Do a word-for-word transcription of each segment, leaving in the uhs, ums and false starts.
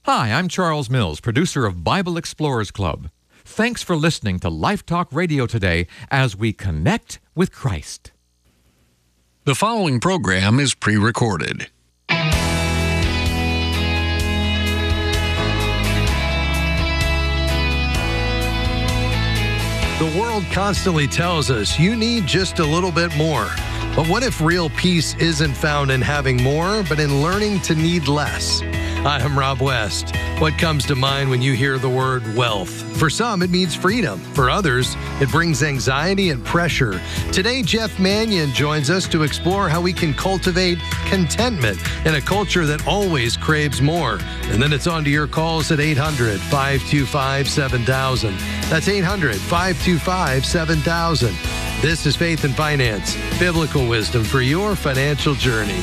Hi, I'm Charles Mills, producer of Bible Explorers Club. Thanks for listening to Life Talk Radio today as we connect with Christ. The following program is pre-recorded. The world constantly tells us you need just a little bit more. But what if real peace isn't found in having more, but in learning to need less? Hi, I'm Rob West. What comes to mind when you hear the word wealth? For some, it means freedom. For others, it brings anxiety and pressure. Today, Jeff Manion joins us to explore how we can cultivate contentment in a culture that always craves more. And then it's on to your calls at eight hundred, five two five, seven thousand. That's eight hundred, five two five, seven thousand. This is Faith and Finance, biblical wisdom for your financial journey.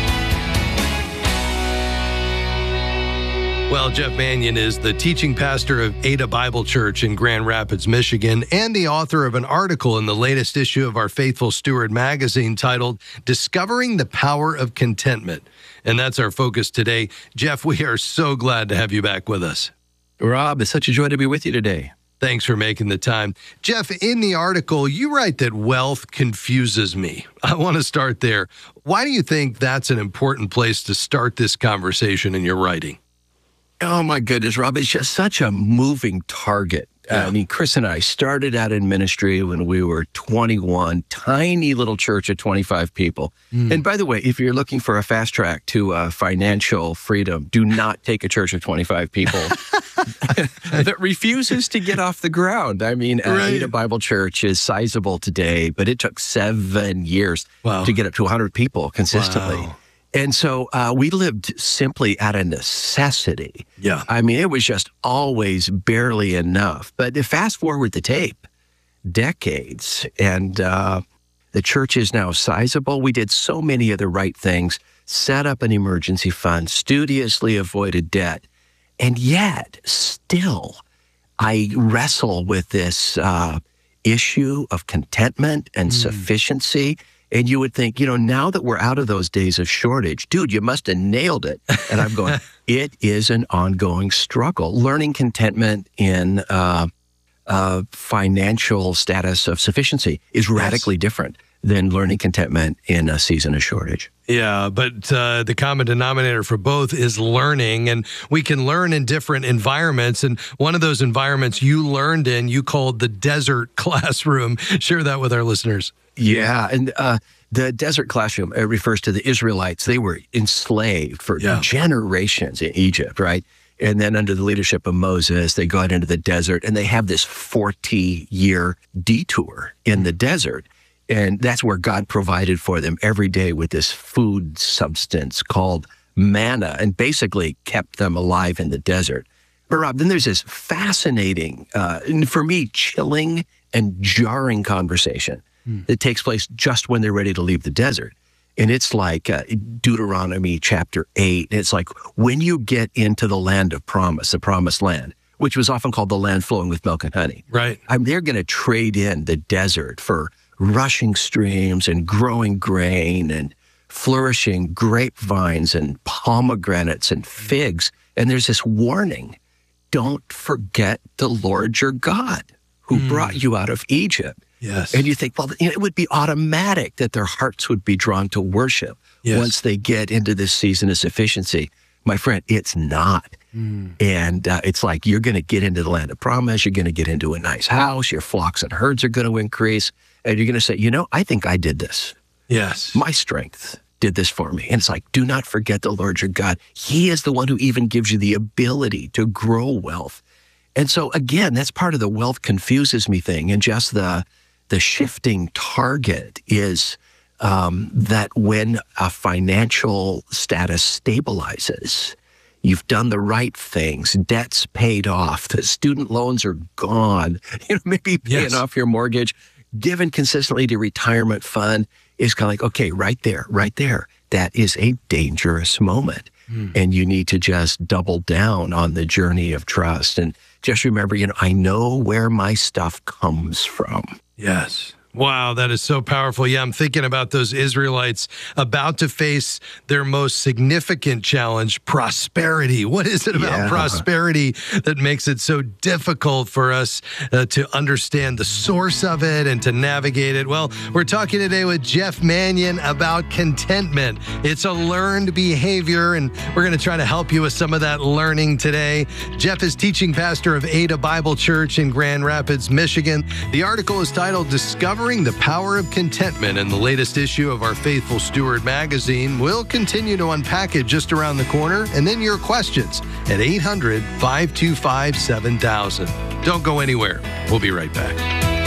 Well, Jeff Manion is the teaching pastor of Ada Bible Church in Grand Rapids, Michigan, and the author of an article in the latest issue of our Faithful Steward magazine titled Discovering the Power of Contentment. And that's our focus today. Jeff, we are so glad to have you back with us. Rob, it's such a joy to be with you today. Thanks for making the time. Jeff, in the article, you write that wealth confuses me. I want to start there. Why do you think that's an important place to start this conversation in your writing? Oh, my goodness, Rob, it's just such a moving target. Yeah. I mean, Chris and I started out in ministry when we were twenty-one, tiny little church of twenty-five people. Mm. And by the way, if you're looking for a fast track to uh, financial freedom, do not take a church of twenty-five people that refuses to get off the ground. I mean, uh, right. Ada Bible Church is sizable today, but it took seven years wow. to get up to one hundred people consistently. Wow. And so uh, we lived simply out of necessity. Yeah. I mean, it was just always barely enough. But fast forward the tape, decades, and uh, the church is now sizable. We did so many of the right things, set up an emergency fund, studiously avoided debt. And yet, still, I wrestle with this uh, issue of contentment and mm. sufficiency. And you would think, you know, now that we're out of those days of shortage, dude, you must have nailed it. And I'm going, it is an ongoing struggle. Learning contentment in uh, uh, financial status of sufficiency is radically yes. different than learning contentment in a season of shortage. Yeah, but uh, the common denominator for both is learning, and we can learn in different environments. And one of those environments you learned in, you called the desert classroom. Share that with our listeners. Yeah, and uh, the desert classroom uh, refers to the Israelites. They were enslaved for yeah. generations in Egypt, right? And then under the leadership of Moses, they go out into the desert, and they have this forty-year detour in the desert. And that's where God provided for them every day with this food substance called manna, and basically kept them alive in the desert. But Rob, then there's this fascinating, uh, and for me, chilling and jarring conversation mm. that takes place just when they're ready to leave the desert. And it's like uh, Deuteronomy chapter eight. It's like when you get into the land of promise, the promised land, which was often called the land flowing with milk and honey. Right. I'm, they're going to trade in the desert for rushing streams and growing grain and flourishing grapevines and pomegranates and figs. And there's this warning, don't forget the Lord your God who mm. brought you out of Egypt. Yes. And you think, well, you know, it would be automatic that their hearts would be drawn to worship yes. once they get into this season of sufficiency. My friend, it's not. Mm. And uh, it's like you're going to get into the land of promise. You're going to get into a nice house. Your flocks and herds are going to increase. And you're going to say, you know, I think I did this. Yes. My strength did this for me. And it's like, do not forget the Lord your God. He is the one who even gives you the ability to grow wealth. And so, again, that's part of the wealth confuses me thing. And just the the shifting target is um, that when a financial status stabilizes, you've done the right things, debt's paid off, the student loans are gone, you know, maybe paying yes. off your mortgage, given consistently to retirement fund is kind of like, okay, right there, right there. That is a dangerous moment. Mm. And you need to just double down on the journey of trust. And just remember, you know, I know where my stuff comes from. Yes. Wow, that is so powerful. Yeah, I'm thinking about those Israelites about to face their most significant challenge, prosperity. What is it about Yeah. prosperity that makes it so difficult for us uh, to understand the source of it and to navigate it? Well, we're talking today with Jeff Manion about contentment. It's a learned behavior, and we're going to try to help you with some of that learning today. Jeff is teaching pastor of Ada Bible Church in Grand Rapids, Michigan. The article is titled Discover The Power of Contentment in the latest issue of our Faithful Steward magazine. We'll continue to unpack it just around the corner, and then your questions at eight hundred, five two five, seven thousand. Don't go anywhere. We'll be right back.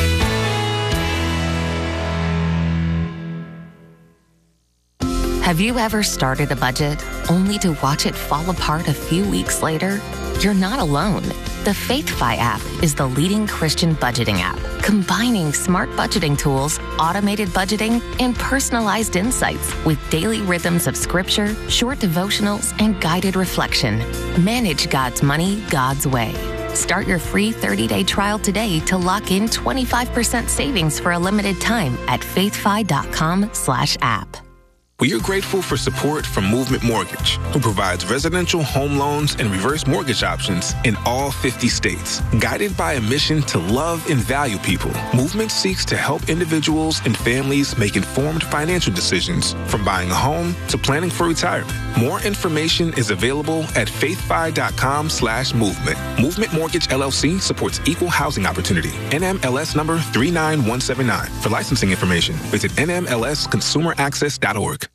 Have you ever started a budget only to watch it fall apart a few weeks later? You're not alone. The FaithFi app is the leading Christian budgeting app, combining smart budgeting tools, automated budgeting, and personalized insights with daily rhythms of scripture, short devotionals, and guided reflection. Manage God's money God's way. Start your free thirty-day trial today to lock in twenty-five percent savings for a limited time at faithfi.com slash app. We are grateful for support from Movement Mortgage, who provides residential home loans and reverse mortgage options in all fifty states. Guided by a mission to love and value people, Movement seeks to help individuals and families make informed financial decisions, from buying a home to planning for retirement. More information is available at faithfi.com slash movement. Movement Mortgage L L C supports equal housing opportunity. N M L S number three nine one seven nine. For licensing information, visit N M L S consumer access dot org.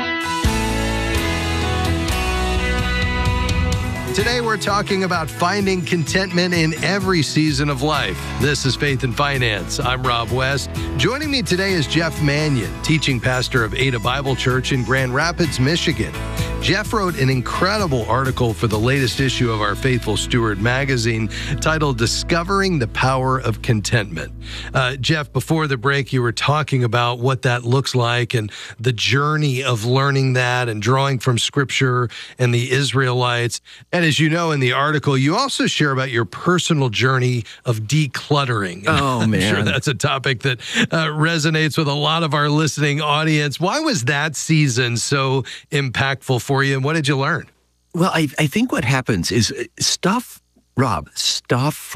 Today, we're talking about finding contentment in every season of life. This is Faith and Finance. I'm Rob West. Joining me today is Jeff Manion, teaching pastor of Ada Bible Church in Grand Rapids, Michigan. Jeff wrote an incredible article for the latest issue of our Faithful Steward magazine titled Discovering the Power of Contentment. Uh, Jeff, before the break, you were talking about what that looks like and the journey of learning that and drawing from Scripture and the Israelites. And as you know in the article, you also share about your personal journey of decluttering. Oh, I'm man. sure that's a topic that uh, resonates with a lot of our listening audience. Why was that season so impactful for you, and what did you learn? Well, I, I think what happens is stuff, Rob, stuff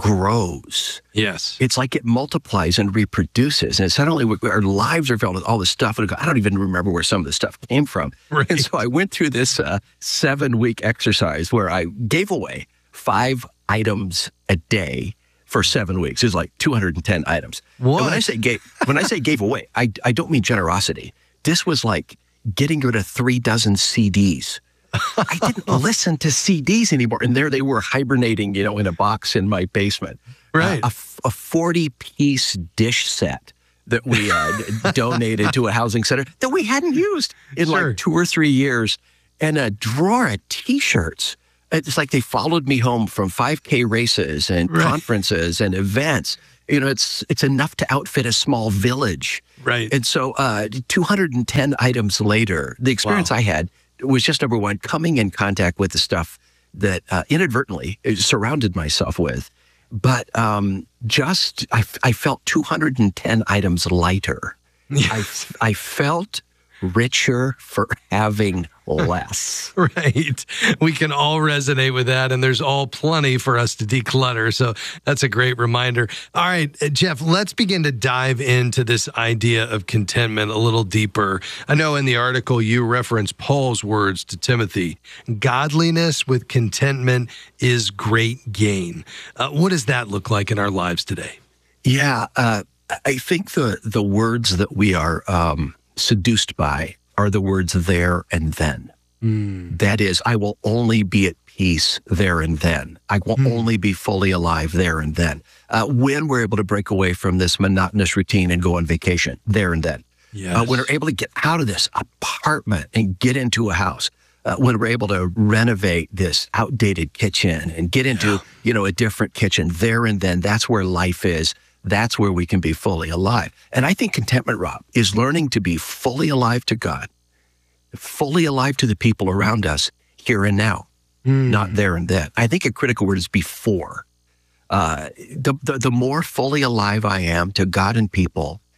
grows. Yes. It's like it multiplies and reproduces. And suddenly we, our lives are filled with all this stuff. And I don't even remember where some of the stuff came from. Right. And so I went through this uh, seven-week exercise where I gave away five items a day for seven weeks. It was like two hundred ten items. What? And when I say gave, when I say gave away, I, I don't mean generosity. This was like getting rid of three dozen C Ds. I didn't listen to C Ds anymore. And there they were hibernating, you know, in a box in my basement. Right. Uh, a forty-piece dish set that we uh, donated to a housing center that we hadn't used in Sure. like two or three years. And a drawer of T-shirts. It's like they followed me home from five K races and Right. conferences and events. You know, it's it's enough to outfit a small village. Right. And so uh, two hundred ten items later, the experience Wow. I had was just, number one, coming in contact with the stuff that uh, inadvertently surrounded myself with. But um, just, I, I felt two hundred ten items lighter. I, I felt richer for having less. Right. We can all resonate with that, and there's all plenty for us to declutter. So that's a great reminder. All right, Jeff, let's begin to dive into this idea of contentment a little deeper. I know in the article you reference Paul's words to Timothy, godliness with contentment is great gain. Uh, what does that look like in our lives today? Yeah, uh, I think the, the words that we are um, seduced by are the words there and then. Mm. That is, I will only be at peace there and then. I will mm. only be fully alive there and then. Uh, when we're able to break away from this monotonous routine and go on vacation, there and then. Yes. Uh, when we're able to get out of this apartment and get into a house. Uh, when we're able to renovate this outdated kitchen and get into, yeah. you know, a different kitchen, there and then, that's where life is. That's where we can be fully alive. And I think contentment, Rob, is learning to be fully alive to God, fully alive to the people around us here and now, mm. not there and then. I think a critical word is before. Uh, the, the, the more fully alive I am to God and people,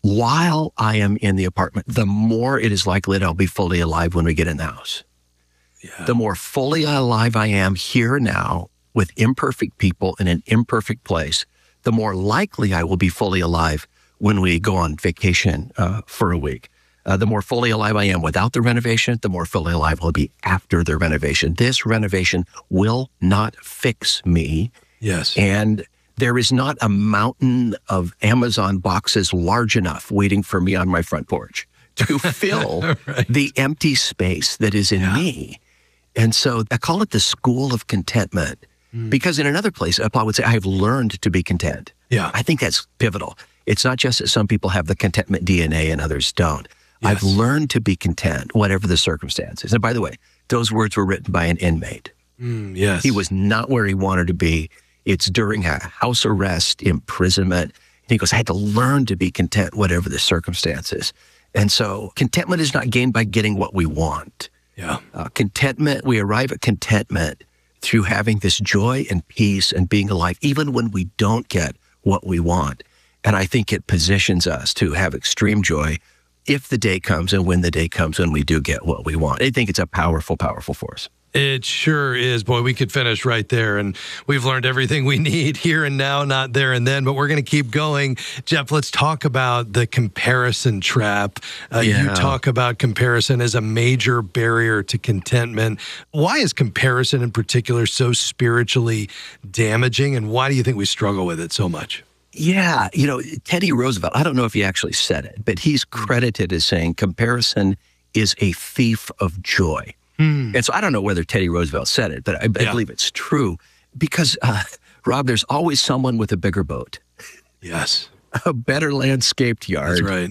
while I am in the apartment, the more it is likely that I'll be fully alive when we get in the house. Yeah. The more fully alive I am here now with imperfect people in an imperfect place, the more likely I will be fully alive when we go on vacation uh, for a week. Uh, the more fully alive I am without the renovation, the more fully alive I'll be after the renovation. This renovation will not fix me. Yes. And there is not a mountain of Amazon boxes large enough waiting for me on my front porch to fill right. the empty space that is in Yeah. me. And so I call it the school of contentment mm. because in another place, Paul would say, I have learned to be content. Yeah. I think that's pivotal. It's not just that some people have the contentment D N A and others don't. Yes. I've learned to be content, whatever the circumstances. And by the way, those words were written by an inmate. Mm, yes. He was not where he wanted to be. It's during a house arrest, imprisonment. And he goes, I had to learn to be content, whatever the circumstances. And so contentment is not gained by getting what we want. Yeah. Uh, contentment, we arrive at contentment through having this joy and peace and being alive, even when we don't get what we want. And I think it positions us to have extreme joy if the day comes and when the day comes when we do get what we want. I think it's a powerful, powerful force. It sure is. Boy, we could finish right there. And we've learned everything we need here and now, not there and then. But we're going to keep going. Jeff, let's talk about the comparison trap. Uh, Yeah. You talk about comparison as a major barrier to contentment. Why is comparison in particular so spiritually damaging? And why do you think we struggle with it so much? Yeah, you know, Teddy Roosevelt, I don't know if he actually said it, but he's credited as saying comparison is a thief of joy. Hmm. And so I don't know whether Teddy Roosevelt said it, but I, I Yeah. believe it's true because, uh, Rob, there's always someone with a bigger boat, Yes, a better landscaped yard, that's right.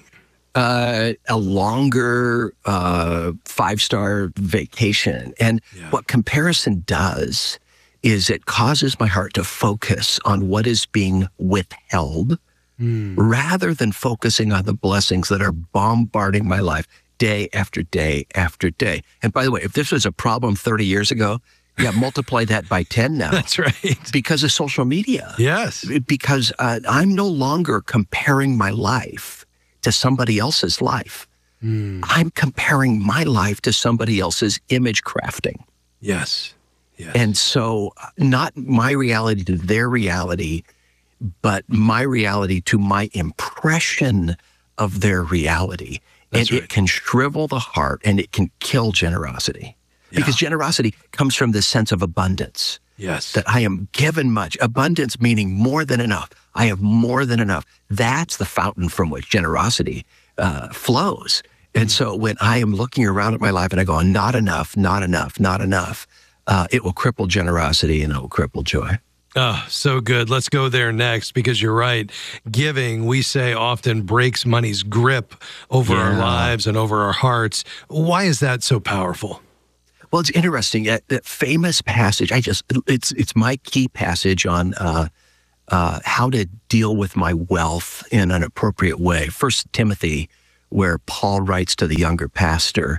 uh, a longer uh, five-star vacation. And Yeah. what comparison does is it causes my heart to focus on what is being withheld Hmm. rather than focusing on the blessings that are bombarding my life day after day after day. And by the way, if this was a problem thirty years ago, yeah, multiply that by ten now. That's right. Because of social media. Yes. Because uh, I'm no longer comparing my life to somebody else's life. Hmm. I'm comparing my life to somebody else's image crafting. Yes. Yes. And so uh, not my reality to their reality, but my reality to my impression of their reality. That's and right. it can shrivel the heart and it can kill generosity. Yeah. Because generosity comes from this sense of abundance, Yes. that I am given much. Abundance meaning more than enough. I have more than enough. That's the fountain from which generosity uh, flows. And so when I am looking around at my life and I go, not enough, not enough, not enough, uh, it will cripple generosity and it will cripple joy. Oh, so good. Let's go there next because you're right. Giving, we say, often breaks money's grip over our Yeah. lives and over our hearts. Why is that so powerful? Well, it's interesting. That, that famous passage, I just, it's it's my key passage on uh, uh, how to deal with my wealth in an appropriate way. First Timothy, where Paul writes to the younger pastor,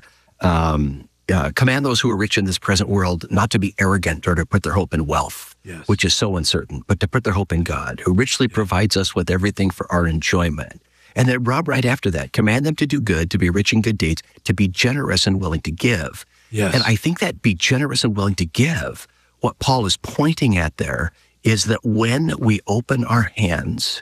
um, uh, command those who are rich in this present world not to be arrogant or to put their hope in wealth, Yes. which is so uncertain, but to put their hope in God, who richly provides us with everything for our enjoyment. And then Rob, right after that, command them to do good, to be rich in good deeds, to be generous and willing to give. Yes. And I think that be generous and willing to give, what Paul is pointing at there is that when we open our hands,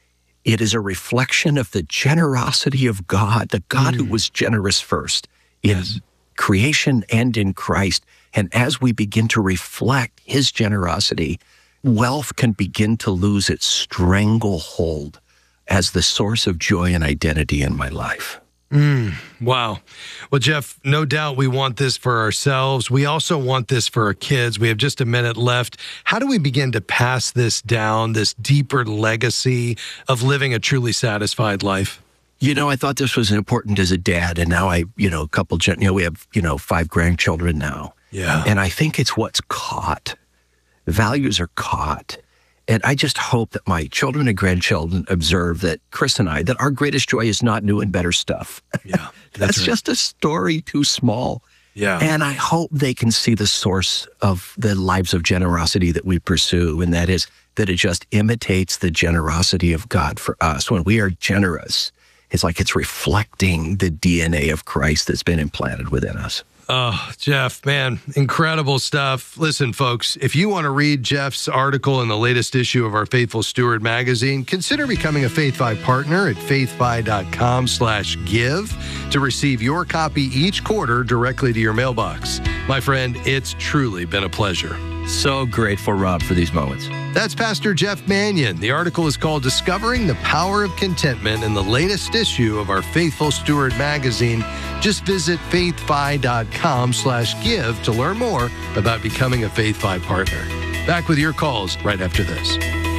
it is a reflection of the generosity of God, the God who was generous first in Yes. creation and in Christ. And as we begin to reflect his generosity, wealth can begin to lose its stranglehold as the source of joy and identity in my life. Mm, wow. Well, Jeff, no doubt we want this for ourselves. We also want this for our kids. We have just a minute left. How do we begin to pass this down, this deeper legacy of living a truly satisfied life? You know, I thought this was important as a dad, and now I, you know, a couple, gen- you know, we have, you know, five grandchildren now. Yeah. And I think it's what's caught. Values are caught. And I just hope that my children and grandchildren observe that Chris and I, that our greatest joy is not new and better stuff. Yeah. That's right. just a story too small. Yeah. And I hope they can see the source of the lives of generosity that we pursue, and that is that it just imitates the generosity of God for us. When we are generous it's like it's reflecting the D N A of Christ that's been implanted within us. Oh, Jeff, man, incredible stuff. Listen, folks, if you want to read Jeff's article in the latest issue of our Faithful Steward magazine, consider becoming a FaithFi partner at faithfi.com slash give to receive your copy each quarter directly to your mailbox. My friend, it's truly been a pleasure. So grateful, Rob, for these moments. That's Pastor Jeff Manion. The article is called Discovering the Power of Contentment in the latest issue of our Faithful Steward magazine. Just visit faithfi.com slash give to learn more about becoming a FaithFi partner. Back with your calls right after this.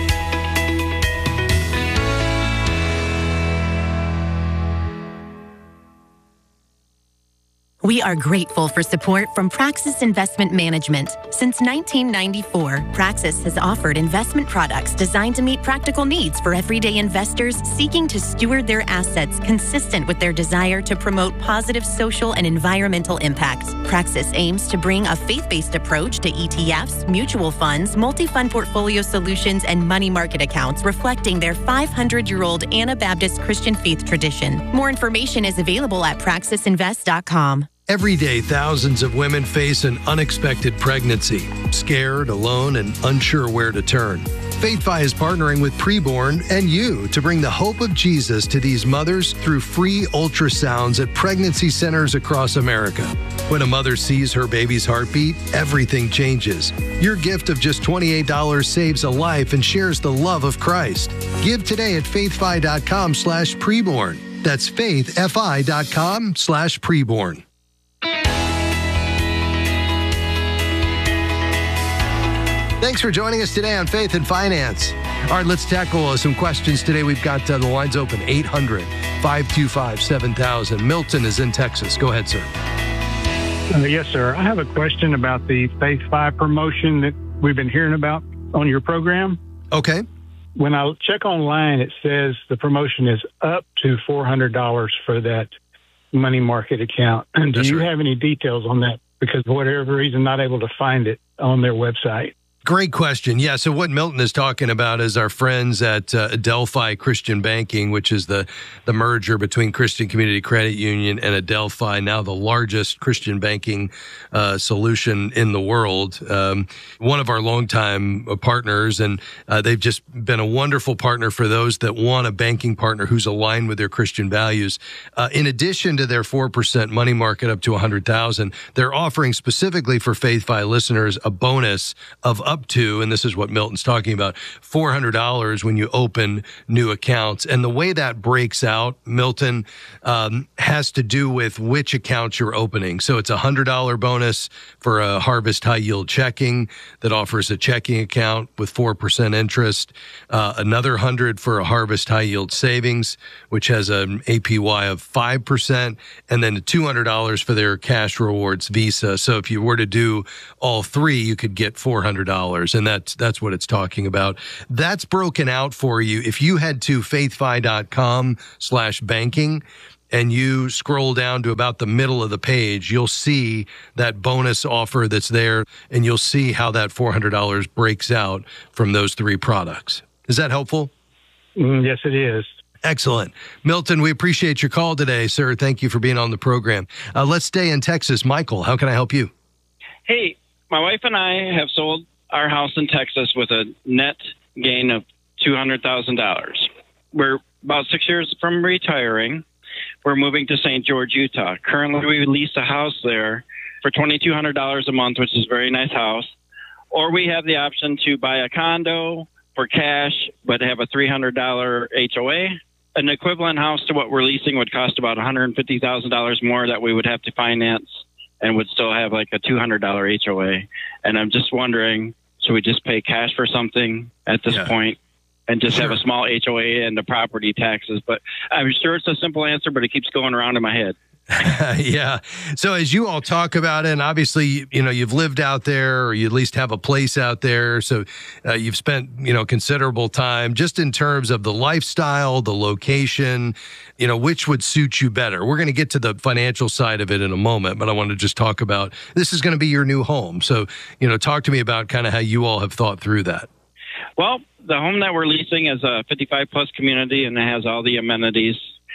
We are grateful for support from Praxis Investment Management. Since nineteen ninety-four, Praxis has offered investment products designed to meet practical needs for everyday investors seeking to steward their assets consistent with their desire to promote positive social and environmental impact. Praxis aims to bring a faith-based approach to E T Fs, mutual funds, multi-fund portfolio solutions, and money market accounts reflecting their five hundred year old Anabaptist Christian faith tradition. More information is available at praxis invest dot com. Every day, thousands of women face an unexpected pregnancy, scared, alone, and unsure where to turn. FaithFi is partnering with Preborn and you to bring the hope of Jesus to these mothers through free ultrasounds at pregnancy centers across America. When a mother sees her baby's heartbeat, everything changes. Your gift of just twenty-eight dollars saves a life and shares the love of Christ. Give today at faithfi.com slash preborn. That's faithfi.com slash preborn. Thanks for joining us today on Faith and Finance. All right, let's tackle uh, some questions today. We've got uh, the lines open, eight hundred, five two five, seven thousand. Milton is in Texas. Go ahead, sir. Uh, yes, sir. I have a question about the FaithFi promotion that we've been hearing about on your program. Okay. When I check online, it says the promotion is up to four hundred dollars for that money market account. And do That's you right. have any details on that? Because for whatever reason, not able to find it on their website. Great question. Yeah, so what Milton is talking about is our friends at uh, Adelphi Christian Banking, which is the, the merger between Christian Community Credit Union and Adelphi, now the largest Christian banking uh, solution in the world. Um, one of our longtime partners, and uh, they've just been a wonderful partner for those that want a banking partner who's aligned with their Christian values. Uh, in addition to their four percent money market up to one hundred thousand dollars, they're offering specifically for FaithFi listeners a bonus of up up to, and this is what Milton's talking about, four hundred dollars when you open new accounts. And the way that breaks out, Milton, um, has to do with which accounts you're opening. So it's a one hundred dollars bonus for a Harvest High Yield Checking that offers a checking account with four percent interest, uh, another one hundred dollars for a Harvest High Yield Savings, which has an A P Y of five percent, and then two hundred dollars for their Cash Rewards Visa. So if you were to do all three, you could get four hundred dollars. And that's that's what it's talking about. That's broken out for you. If you head to faithfi.com slash banking and you scroll down to about the middle of the page, you'll see that bonus offer that's there, and you'll see how that four hundred dollars breaks out from those three products. Is that helpful? Mm, yes, it is. Excellent. Milton, we appreciate your call today, sir. Thank you for being on the program. Uh, let's stay in Texas. Michael, how can I help you? Hey, my wife and I have sold our house in Texas with a net gain of two hundred thousand dollars. We're about six years from retiring. We're moving to Saint George, Utah. Currently, we lease a house there for twenty-two hundred dollars a month, which is a very nice house. Or we have the option to buy a condo for cash, but have a three hundred dollars H O A. An equivalent house to what we're leasing would cost about one hundred fifty thousand dollars more that we would have to finance, and would still have like a two hundred dollars H O A. And I'm just wondering, should we just pay cash for something at this Yeah. point and just Sure. have a small H O A and the property taxes? But I'm sure it's a simple answer, but it keeps going around in my head. Yeah. So as you all talk about it, and obviously, you know, you've lived out there, or you at least have a place out there. So uh, you've spent, you know, considerable time just in terms of the lifestyle, the location, you know, which would suit you better. We're going to get to the financial side of it in a moment, but I want to just talk about, this is going to be your new home. So, you know, talk to me about kind of how you all have thought through that. Well, the home that we're leasing is a fifty-five plus community, and it has all the amenities.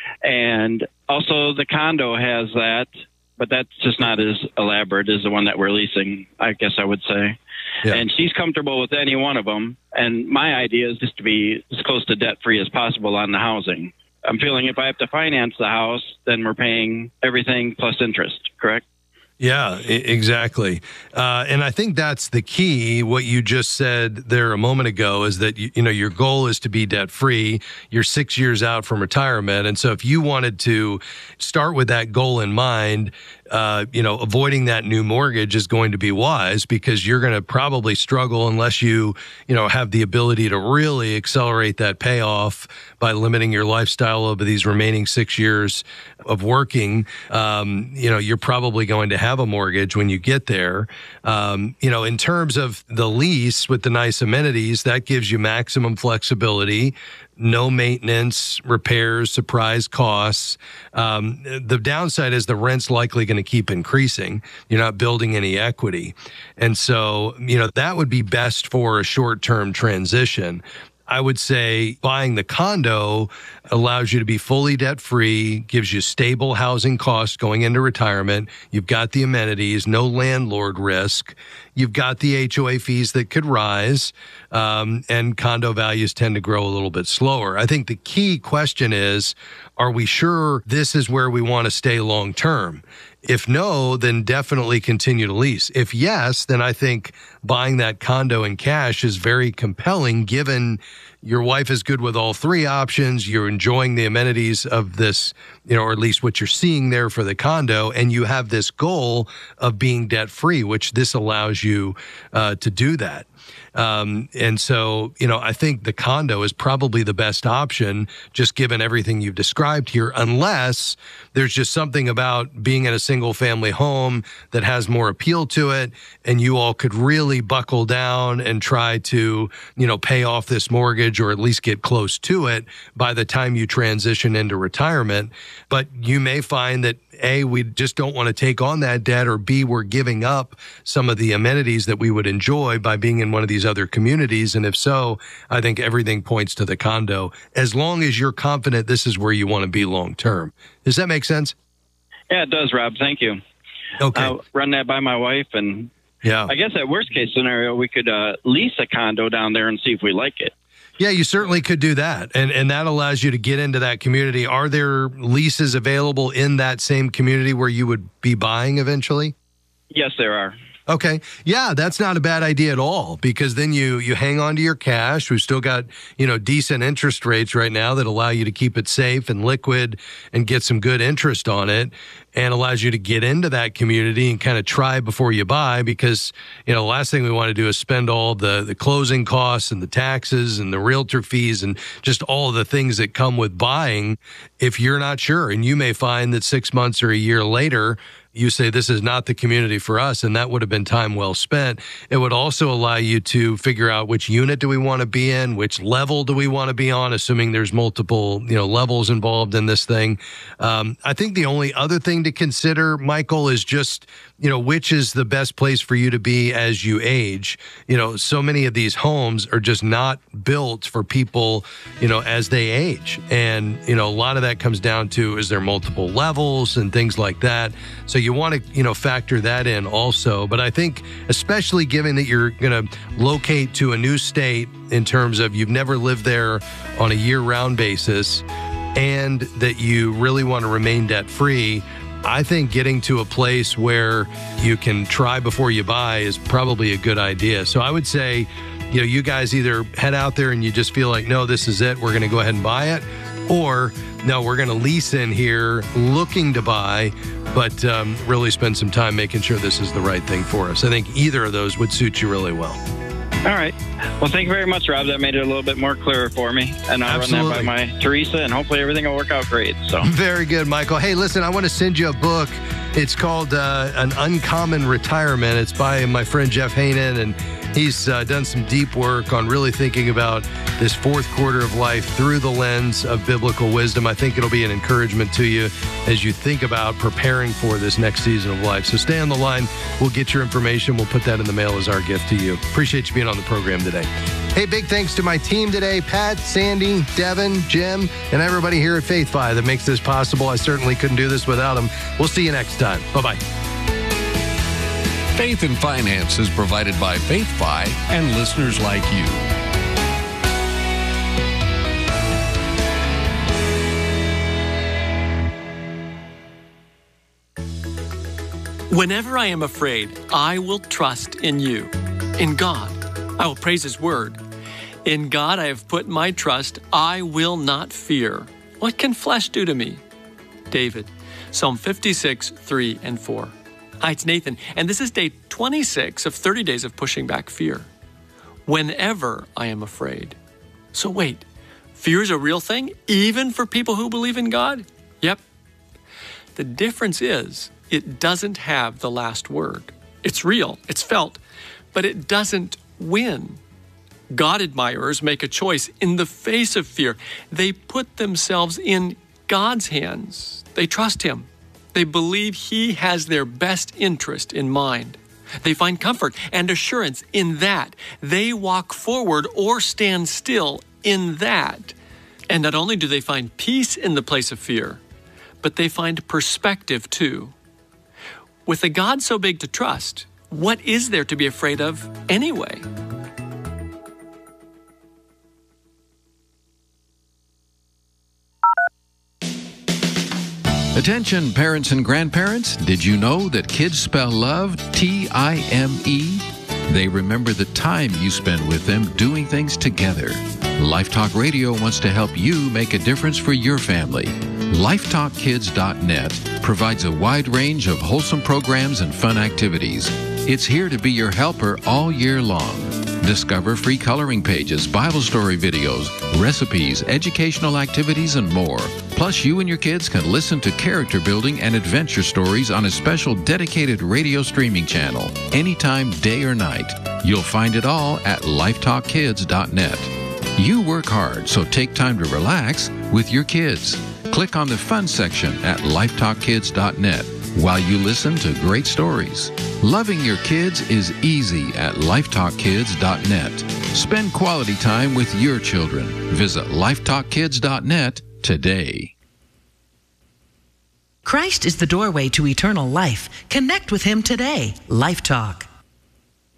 And also the condo has that, but that's just not as elaborate as the one that we're leasing, I guess I would say. Yeah. And she's comfortable with any one of them. And my idea is just to be as close to debt-free as possible on the housing. I'm feeling if I have to finance the house, then we're paying everything plus interest, correct? Yeah, I- exactly. Uh, and I think that's the key. What you just said there a moment ago is that, you, you know, your goal is to be debt free. You're six years out from retirement. And so if you wanted to start with that goal in mind, uh, you know, avoiding that new mortgage is going to be wise, because you're going to probably struggle unless you, you know, have the ability to really accelerate that payoff by limiting your lifestyle over these remaining six years of working. Um, you know, you're probably going to have a mortgage when you get there. Um, you know, in terms of the lease with the nice amenities, that gives you maximum flexibility. No maintenance, repairs, surprise costs. Um, the downside is the rent's likely going to keep increasing. You're not building any equity. And so, you know, that would be best for a short-term transition. I would say buying the condo allows you to be fully debt-free, gives you stable housing costs going into retirement. You've got the amenities, no landlord risk. You've got the H O A fees that could rise, um, and condo values tend to grow a little bit slower. I think the key question is, are we sure this is where we want to stay long-term? If no, then definitely continue to lease. If yes, then I think buying that condo in cash is very compelling, given your wife is good with all three options. You're enjoying the amenities of this, you know, or at least what you're seeing there for the condo. And you have this goal of being debt free, which this allows you uh, to do that. Um, and so, you know, I think the condo is probably the best option, just given everything you've described here, unless there's just something about being in a single family home that has more appeal to it. And you all could really buckle down and try to, you know, pay off this mortgage, or at least get close to it by the time you transition into retirement. But you may find that A, we just don't want to take on that debt, or B, we're giving up some of the amenities that we would enjoy by being in one of these other communities. And if so, I think everything points to the condo, as long as you're confident this is where you want to be long term. Does that make sense? Yeah, it does, Rob. Thank you. Okay. I'll run that by my wife, and yeah, I guess at worst case scenario, we could uh, lease a condo down there and see if we like it. Yeah, you certainly could do that. And and that allows you to get into that community. Are there leases available in that same community where you would be buying eventually? Yes, there are. Okay. Yeah, that's not a bad idea at all, because then you you hang on to your cash. We've still got, you know, decent interest rates right now that allow you to keep it safe and liquid and get some good interest on it, and allows you to get into that community and kind of try before you buy, because, you know, the last thing we want to do is spend all the, the closing costs and the taxes and the realtor fees and just all of the things that come with buying if you're not sure. And you may find that six months or a year later, you say, this is not the community for us, and that would have been time well spent. It would also allow you to figure out which unit do we want to be in, which level do we want to be on, assuming there's multiple, you know, levels involved in this thing. Um, I think the only other thing to consider, Michael, is just, you know, which is the best place for you to be as you age. You know, so many of these homes are just not built for people, you know, as they age. And, you know, a lot of that comes down to, is there multiple levels and things like that. So you want to, you know, factor that in also. But I think, especially given that you're going to locate to a new state in terms of you've never lived there on a year-round basis, and that you really want to remain debt-free, I think getting to a place where you can try before you buy is probably a good idea. So I would say, you know, you guys either head out there and you just feel like, no, this is it, we're going to go ahead and buy it, or no, we're going to lease in here looking to buy, but um, really spend some time making sure this is the right thing for us. I think either of those would suit you really well. All right. Well, thank you very much, Rob. That made it a little bit more clearer for me. And I'll Absolutely. run that by my Teresa, and hopefully everything will work out great. So Very good, Michael. Hey, listen, I want to send you a book. It's called uh, An Uncommon Retirement. It's by my friend Jeff Hainan, and He's uh, done some deep work on really thinking about this fourth quarter of life through the lens of biblical wisdom. I think it'll be an encouragement to you as you think about preparing for this next season of life. So stay on the line. We'll get your information. We'll put that in the mail as our gift to you. Appreciate you being on the program today. Hey, big thanks to my team today, Pat, Sandy, Devin, Jim, and everybody here at FaithFi that makes this possible. I certainly couldn't do this without them. We'll see you next time. Bye-bye. Faith and Finance is provided by FaithFi and listeners like you. Whenever I am afraid, I will trust in you. In God, I will praise His word. In God I have put my trust. I will not fear. What can flesh do to me? David, Psalm fifty-six, three and four. Hi, it's Nathan, and this is day twenty-six of thirty days of pushing back fear. Whenever I am afraid. So wait, fear is a real thing, even for people who believe in God? Yep. The difference is, it doesn't have the last word. It's real, it's felt, but it doesn't win. God admirers make a choice in the face of fear. They put themselves in God's hands. They trust Him. They believe He has their best interest in mind. They find comfort and assurance in that. They walk forward or stand still in that. And not only do they find peace in the place of fear, but they find perspective too. With a God so big to trust, what is there to be afraid of anyway? Attention parents and grandparents, did you know that kids spell love T I M E? They remember the time you spend with them doing things together. Lifetalk Radio wants to help you make a difference for your family. Lifetalk Kids dot net provides a wide range of wholesome programs and fun activities. It's here to be your helper all year long. Discover free coloring pages, Bible story videos, recipes, educational activities, and more. Plus, you and your kids can listen to character building and adventure stories on a special dedicated radio streaming channel, anytime, day or night. You'll find it all at Lifetalk Kids dot net. You work hard, so take time to relax with your kids. Click on the fun section at Lifetalk Kids dot net while you listen to great stories. Loving your kids is easy at Lifetalk Kids dot net. Spend quality time with your children. Visit Lifetalk Kids dot net today. Christ is the doorway to eternal life. Connect with Him today. Life Talk.